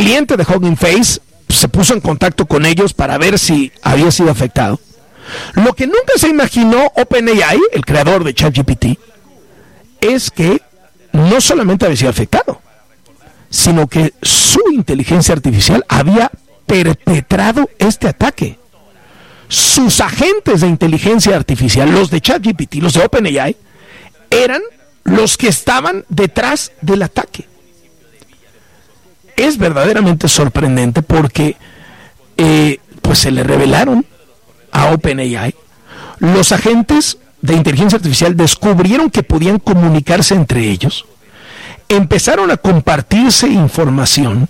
cliente de Hugging Face se puso en contacto con ellos para ver si había sido afectado. Lo que nunca se imaginó OpenAI, el creador de ChatGPT, es que no solamente había sido afectado, sino que su inteligencia artificial había perpetrado este ataque. Sus agentes de inteligencia artificial, los de ChatGPT, los de OpenAI, eran los que estaban detrás del ataque. Es verdaderamente sorprendente porque pues se le revelaron a OpenAI. Los agentes de inteligencia artificial descubrieron que podían comunicarse entre ellos, empezaron a compartirse información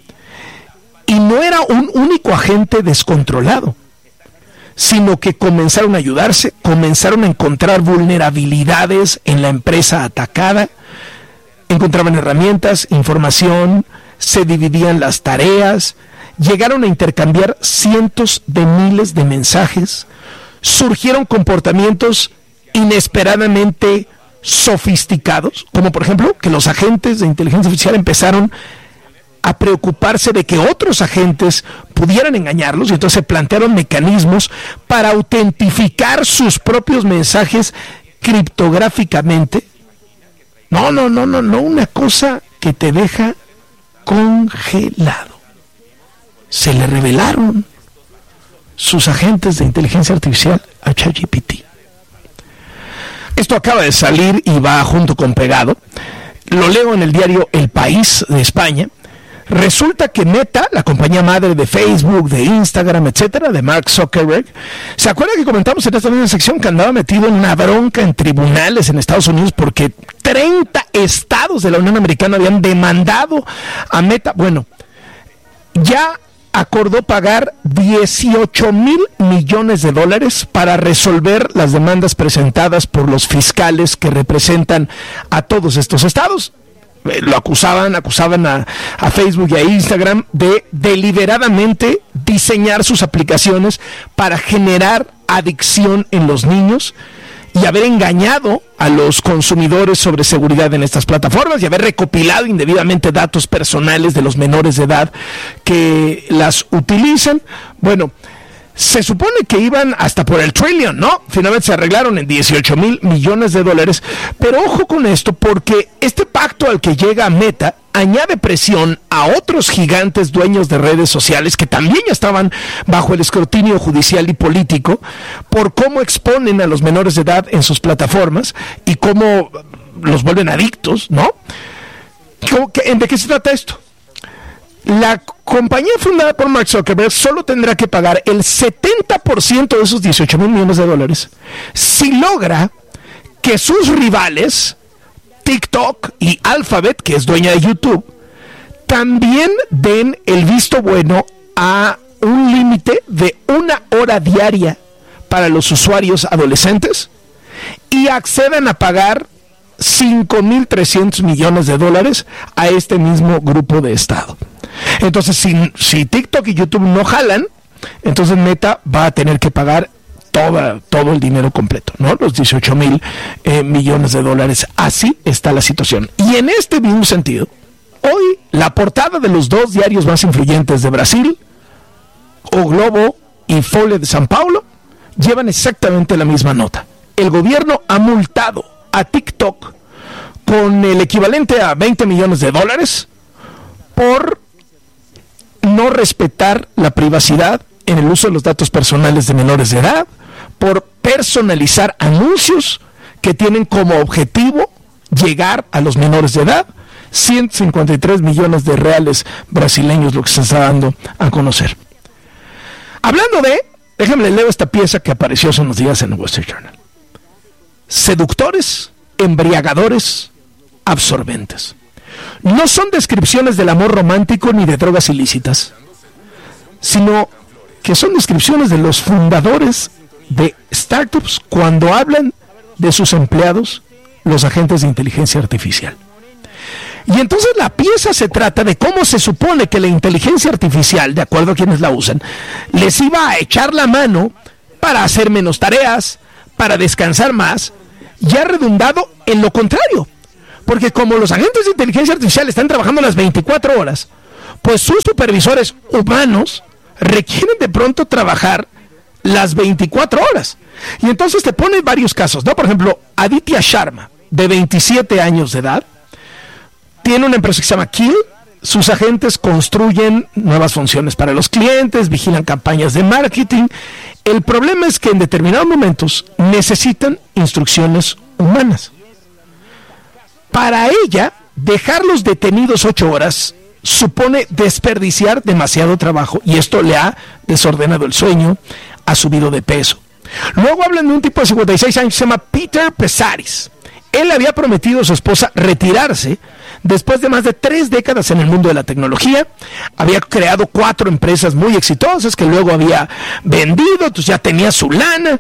y no era un único agente descontrolado, sino que comenzaron a ayudarse, comenzaron a encontrar vulnerabilidades en la empresa atacada, encontraban herramientas, información, se dividían las tareas, llegaron a intercambiar cientos de miles de mensajes, surgieron comportamientos inesperadamente sofisticados, como por ejemplo que los agentes de inteligencia artificial empezaron a preocuparse de que otros agentes pudieran engañarlos, y entonces se plantearon mecanismos para autentificar sus propios mensajes criptográficamente. No, una cosa que te deja congelado. Se le revelaron sus agentes de inteligencia artificial a ChatGPT. Esto acaba de salir y va junto con pegado. Lo leo en el diario El País de España. Resulta que Meta, la compañía madre de Facebook, de Instagram, etcétera, de Mark Zuckerberg, ¿se acuerda que comentamos en esta misma sección que andaba metido en una bronca en tribunales en Estados Unidos porque 30 estados de la Unión Americana habían demandado a Meta? Bueno, ya acordó pagar $18 mil millones para resolver las demandas presentadas por los fiscales que representan a todos estos estados. Lo acusaban a Facebook y a Instagram de deliberadamente diseñar sus aplicaciones para generar adicción en los niños y haber engañado a los consumidores sobre seguridad en estas plataformas y haber recopilado indebidamente datos personales de los menores de edad que las utilizan. Bueno, se supone que iban hasta por el trillón, ¿no? Finalmente se arreglaron en $18 mil millones, pero ojo con esto, porque este pacto al que llega Meta añade presión a otros gigantes dueños de redes sociales que también ya estaban bajo el escrutinio judicial y político por cómo exponen a los menores de edad en sus plataformas y cómo los vuelven adictos, ¿no? ¿De qué se trata esto? La compañía fundada por Mark Zuckerberg solo tendrá que pagar el 70% de esos $18 mil millones si logra que sus rivales, TikTok y Alphabet, que es dueña de YouTube, también den el visto bueno a un límite de 1 hora diaria para los usuarios adolescentes y accedan a pagar $5.300 millones a este mismo grupo de estado. Entonces, si TikTok y YouTube no jalan, entonces Meta va a tener que pagar todo el dinero completo, ¿no? Los $18 mil millones. Así está la situación. Y en este mismo sentido, hoy la portada de los 2 diarios más influyentes de Brasil, O Globo y Folha de São Paulo, llevan exactamente la misma nota. El gobierno ha multado a TikTok con el equivalente a $20 millones por no respetar la privacidad en el uso de los datos personales de menores de edad, por personalizar anuncios que tienen como objetivo llegar a los menores de edad. 153 millones de reales brasileños lo que se está dando a conocer. Hablando de, déjame leo esta pieza que apareció hace unos días en el Wall Street Journal. Seductores, embriagadores, absorbentes. No son descripciones del amor romántico ni de drogas ilícitas, sino que son descripciones de los fundadores de startups cuando hablan de sus empleados, los agentes de inteligencia artificial. Y entonces la pieza se trata de cómo se supone que la inteligencia artificial, de acuerdo a quienes la usan, les iba a echar la mano para hacer menos tareas, para descansar más, y ha redundado en lo contrario. Porque como los agentes de inteligencia artificial están trabajando las 24 horas, pues sus supervisores humanos requieren de pronto trabajar las 24 horas. Y entonces te ponen varios casos, ¿no? Por ejemplo, Aditya Sharma, de 27 años de edad, tiene una empresa que se llama Kill. Sus agentes construyen nuevas funciones para los clientes, vigilan campañas de marketing. El problema es que en determinados momentos necesitan instrucciones humanas. Para ella, dejarlos detenidos 8 horas supone desperdiciar demasiado trabajo y esto le ha desordenado el sueño, ha subido de peso. Luego hablan de un tipo de 56 años que se llama Peter Pesaris. Él había prometido a su esposa retirarse después de más de 3 décadas en el mundo de la tecnología. Había creado 4 empresas muy exitosas que luego había vendido, entonces ya tenía su lana.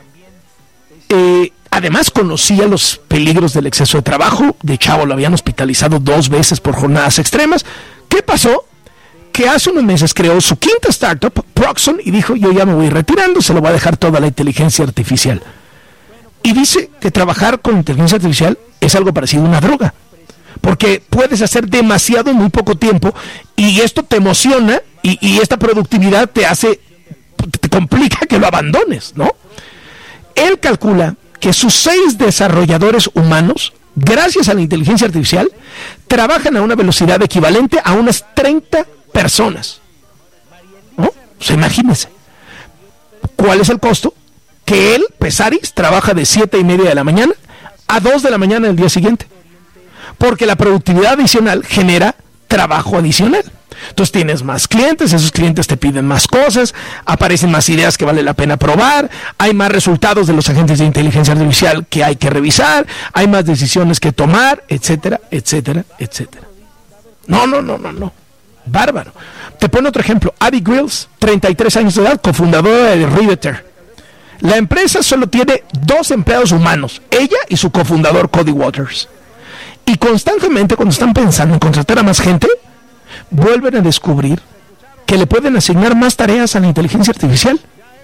Además conocía los peligros del exceso de trabajo. De chavo lo habían hospitalizado 2 veces por jornadas extremas. ¿Qué pasó? Que hace unos meses creó su quinta startup, Proxon, y dijo, yo ya me voy retirando, se lo va a dejar toda la inteligencia artificial. Y dice que trabajar con inteligencia artificial es algo parecido a una droga, porque puedes hacer demasiado en muy poco tiempo, y esto te emociona, y esta productividad te complica que lo abandones, ¿no? Él calcula que sus 6 desarrolladores humanos, gracias a la inteligencia artificial, trabajan a una velocidad equivalente a unas 30 personas, ¿no? O sea, imagínense cuál es el costo. Que él, Pesaris, trabaja de 7:30 de la mañana a 2 de la mañana del día siguiente, porque la productividad adicional genera trabajo adicional. Entonces tienes más clientes, esos clientes te piden más cosas, aparecen más ideas que vale la pena probar, hay más resultados de los agentes de inteligencia artificial que hay que revisar, hay más decisiones que tomar, etcétera, etcétera, etcétera. No. Bárbaro. Te pone otro ejemplo. Abby Grills, 33 años de edad, cofundadora de Riveter. La empresa solo tiene 2 empleados humanos, ella y su cofundador Cody Waters. Y constantemente, cuando están pensando en contratar a más gente, vuelven a descubrir que le pueden asignar más tareas a la inteligencia artificial.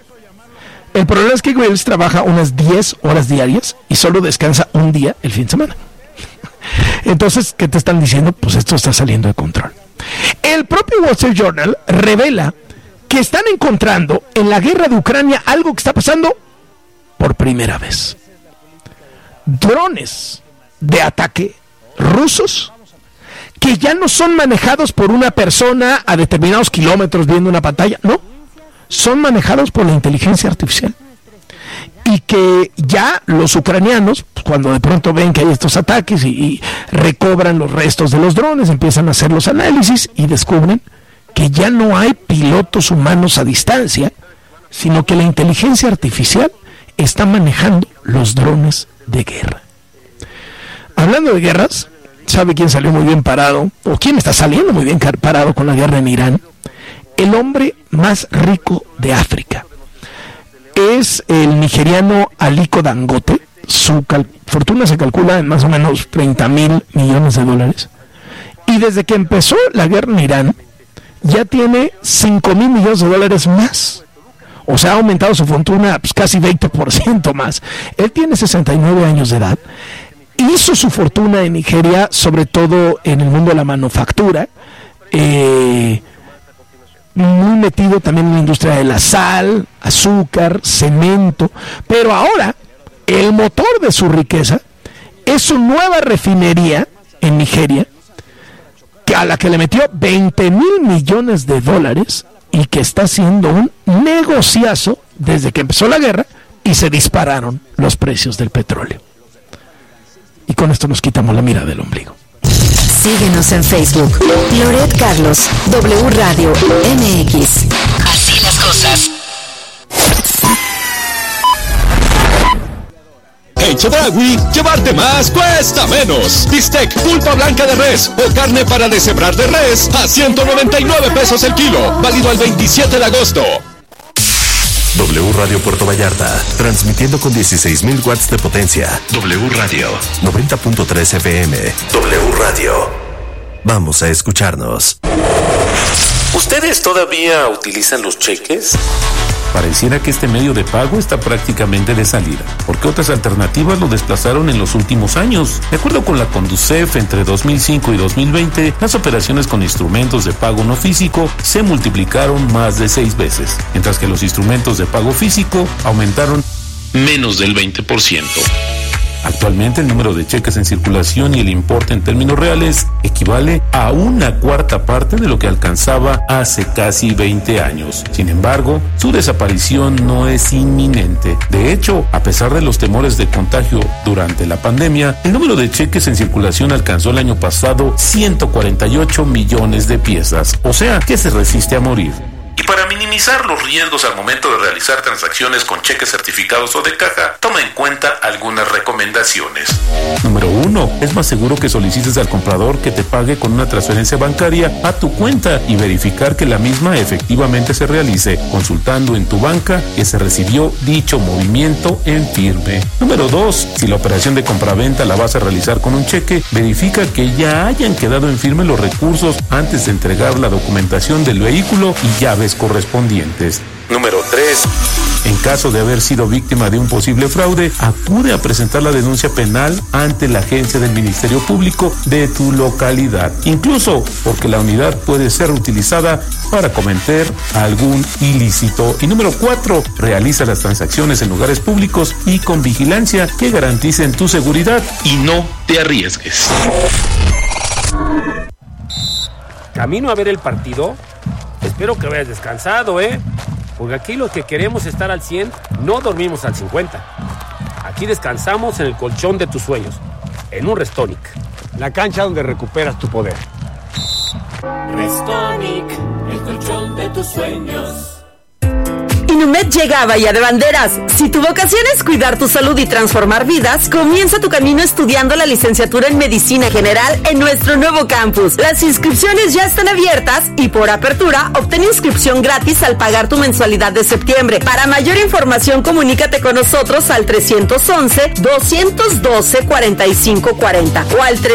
El problema es que Grills trabaja unas 10 horas diarias y solo descansa un día el fin de semana. Entonces, ¿qué te están diciendo? Pues esto está saliendo de control. El propio Wall Street Journal revela que están encontrando en la guerra de Ucrania algo que está pasando por primera vez. Drones de ataque rusos que ya no son manejados por una persona a determinados kilómetros viendo una pantalla, no, son manejados por la inteligencia artificial. Y que ya los ucranianos, cuando de pronto ven que hay estos ataques y recobran los restos de los drones, empiezan a hacer los análisis y descubren que ya no hay pilotos humanos a distancia, sino que la inteligencia artificial está manejando los drones de guerra. Hablando de guerras, ¿sabe quién salió muy bien parado? ¿O quién está saliendo muy bien parado con la guerra en Irán? El hombre más rico de África. Es el nigeriano Aliko Dangote. Su fortuna se calcula en más o menos 30,000 millones de dólares. Y desde que empezó la guerra en Irán, ya tiene 5,000 millones de dólares más. O sea, ha aumentado su fortuna pues, casi 20% más. Él tiene 69 años de edad. Hizo su fortuna en Nigeria, sobre todo en el mundo de la manufactura. Muy metido también en la industria de la sal, azúcar, cemento. Pero ahora, el motor de su riqueza es su nueva refinería en Nigeria, a la que le metió 20,000 millones de dólares y que está haciendo un negociazo desde que empezó la guerra y se dispararon los precios del petróleo. Y con esto nos quitamos la mirada del ombligo. Síguenos en Facebook, Loret Carlos, W Radio MX. Así las cosas. En Chedraui, llevarte más cuesta menos. Bistec, pulpa blanca de res o carne para deshebrar de res a 199 pesos el kilo. Válido al 27 de agosto. W Radio Puerto Vallarta, transmitiendo con 16,000 watts de potencia. W Radio 90.3 FM. W Radio. Vamos a escucharnos. ¿Ustedes todavía utilizan los cheques? Pareciera que este medio de pago está prácticamente de salida, porque otras alternativas lo desplazaron en los últimos años. De acuerdo con la Conducef, entre 2005 y 2020, las operaciones con instrumentos de pago no físico se multiplicaron más de 6 veces, mientras que los instrumentos de pago físico aumentaron menos del 20%. Actualmente el número de cheques en circulación y el importe en términos reales equivale a 1/4 parte de lo que alcanzaba hace casi 20 años. Sin embargo, su desaparición no es inminente. De hecho, a pesar de los temores de contagio durante la pandemia, el número de cheques en circulación alcanzó el año pasado 148 millones de piezas, o sea, que se resiste a morir. Y para minimizar los riesgos al momento de realizar transacciones con cheques certificados o de caja, toma en cuenta algunas recomendaciones. Número 1. Es más seguro que solicites al comprador que te pague con una transferencia bancaria a tu cuenta y verificar que la misma efectivamente se realice, consultando en tu banca que se recibió dicho movimiento en firme. Número 2. Si la operación de compraventa la vas a realizar con un cheque, verifica que ya hayan quedado en firme los recursos antes de entregar la documentación del vehículo y llaves correspondientes. Número 3. En caso de haber sido víctima de un posible fraude, acude a presentar la denuncia penal ante la agencia del Ministerio Público de tu localidad, incluso porque la unidad puede ser utilizada para cometer algún ilícito. Y número 4. Realiza las transacciones en lugares públicos y con vigilancia que garanticen tu seguridad y no te arriesgues. ¿Camino a ver el partido? Espero que hayas descansado, porque aquí los que queremos estar al 100 no dormimos al 50. Aquí descansamos en el colchón de tus sueños, en un Restonic, la cancha donde recuperas tu poder. Restonic, el colchón de tus sueños. Inumet llega a Bahía de Banderas. Si tu vocación es cuidar tu salud y transformar vidas, comienza tu camino estudiando la licenciatura en Medicina General en nuestro nuevo campus. Las inscripciones ya están abiertas y por apertura obtén inscripción gratis al pagar tu mensualidad de septiembre. Para mayor información, comunícate con nosotros al 311-212-4540 o al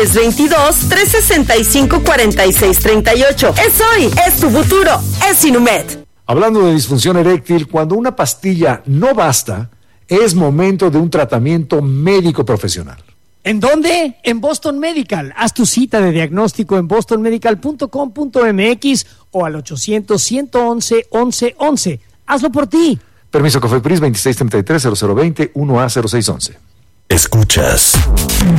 322-365-4638. Es hoy, es tu futuro, es Inumet. Hablando de disfunción eréctil, cuando una pastilla no basta, es momento de un tratamiento médico profesional. ¿En dónde? En Boston Medical. Haz tu cita de diagnóstico en bostonmedical.com.mx o al 800-111-1111. Hazlo por ti. Permiso COFEPRIS 2633-0020-1A0611. Escuchas